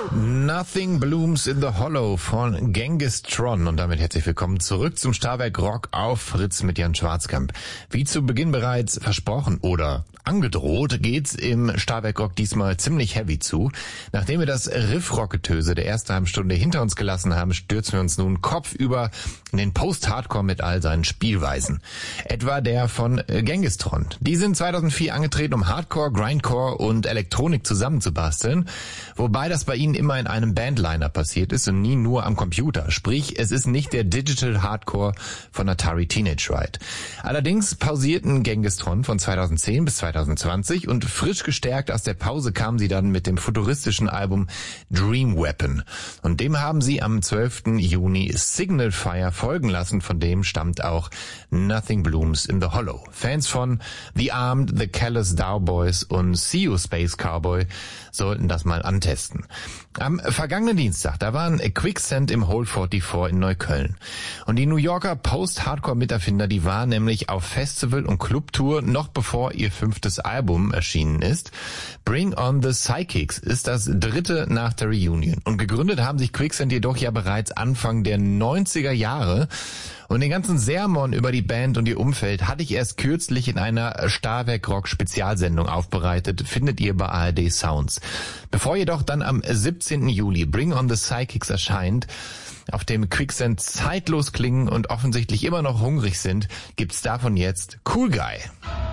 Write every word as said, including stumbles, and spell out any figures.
Nothing Blooms in the Hollow von Genghis Tron. Und damit herzlich willkommen zurück zum Starwerk Rock auf Fritz mit Jan Schwarzkamp. Wie zu Beginn bereits versprochen oder angedroht, geht's im Starwerk Rock diesmal ziemlich heavy zu. Nachdem wir das Riff-Rock-Getöse der ersten halben Stunde hinter uns gelassen haben, stürzen wir uns nun kopfüber in den Post-Hardcore mit all seinen Spielweisen. Etwa der von Genghis Tron. Die sind zweitausendvier angetreten, um Hardcore, Grindcore und Elektronik zusammenzubasteln, wobei das bei ihnen immer in einem Bandliner passiert ist und nie nur am Computer. Sprich, es ist nicht der Digital Hardcore von Atari Teenage Ride. Allerdings pausierten Genghis Tron von zweitausendzehn bis zweitausendzwanzig und frisch gestärkt aus der Pause kamen sie dann mit dem futuristischen Album Dream Weapon. Und dem haben sie am zwölften Juni Signal Fire folgen lassen, von dem stammt auch Nothing Blooms in the Hollow. Fans von The Armed, The Callous Cowboys und See You Space Cowboy sollten das mal antesten. Am vergangenen Dienstag, da waren Quicksand im Hole vierundvierzig in Neukölln. Und die New Yorker Post-Hardcore-Miterfinder, die waren nämlich auf Festival- und Clubtour, noch bevor ihr fünftes Album erschienen ist. Bring on the Psychics ist das dritte nach der Reunion. Und gegründet haben sich Quicksand jedoch ja bereits Anfang der neunziger Jahre. Und den ganzen Sermon über die Band und ihr Umfeld hatte ich erst kürzlich in einer Starwerk Rock Spezialsendung aufbereitet, findet ihr bei A R D Sounds. Bevor jedoch dann am siebzehnten Juli Bring on the Psychics erscheint, auf dem Quicksand zeitlos klingen und offensichtlich immer noch hungrig sind, gibt's davon jetzt Cool Guy.